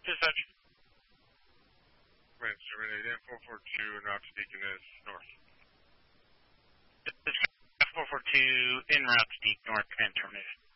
Dispatch. Wind terminated, 442, and route to Deacon is north. 442, en route to Deep North and terminated.